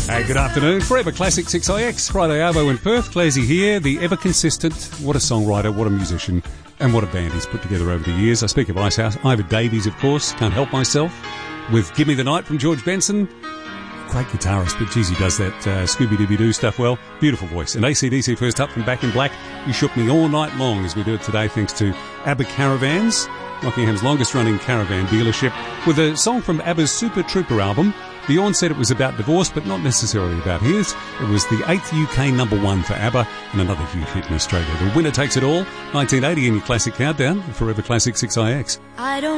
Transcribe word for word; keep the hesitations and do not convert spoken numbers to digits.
Hey, good afternoon. Forever Classic six I X, Friday Arvo in Perth. Clazy here, the ever-consistent. What a songwriter, what a musician, and what a band he's put together over the years. I speak of Icehouse. Ivor Davies, of course, can't help myself, with Give Me the Night from George Benson. Great guitarist, but geez, he does that uh, Scooby-Dooby-Doo stuff well. Beautiful voice. And A C D C first up from Back in Black. You shook me all night long as we do it today, thanks to ABBA Caravans, Rockingham's longest-running caravan dealership, with a song from ABBA's Super Trooper album. Bjorn said it was about divorce, but not necessarily about his. It was the eighth U K number one for ABBA and another huge hit in Australia. The winner takes it all. nineteen eighty in your classic countdown. Forever Classic six I X. I don't